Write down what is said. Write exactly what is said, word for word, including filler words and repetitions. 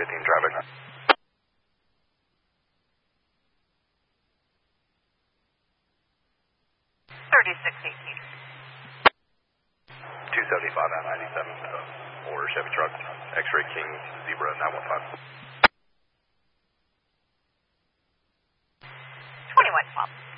fifteen traffic. thirty-six eighteen. two seventy-five at ninety-seven, uh, or Chevy truck, X-ray King, Zebra nine one five. twenty-one twelve.